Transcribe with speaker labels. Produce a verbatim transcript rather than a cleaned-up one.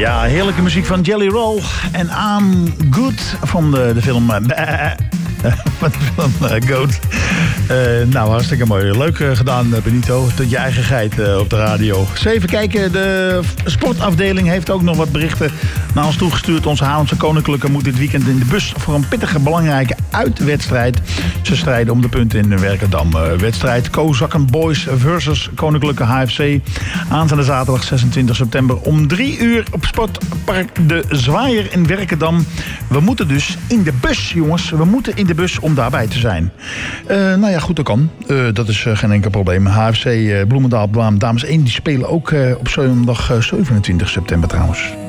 Speaker 1: Ja, heerlijke muziek van Jelly Roll en I'm Good van de, de film uh, van de film uh, Goat. Uh, nou, hartstikke mooi. Leuk uh, gedaan, Benito. Tot je eigen geit uh, op de radio. Eens even kijken. De sportafdeling heeft ook nog wat berichten naar ons toegestuurd. Onze Haarlemse Koninklijke moet dit weekend in de bus voor een pittige, belangrijke uitwedstrijd. Ze strijden om de punten in de Werkendam. Uh, wedstrijd Kozakken Boys versus Koninklijke H F C. Aanstaande zaterdag zesentwintig september om drie uur op Sportpark De Zwaaier in Werkendam. We moeten dus in de bus, jongens. We moeten in de bus om daarbij te zijn. Uh, nou ja, goed, dat kan. Uh, dat is uh, geen enkel probleem. H F C uh, Bloemendaal, dames één, die spelen ook uh, op zondag uh, zevenentwintig september trouwens.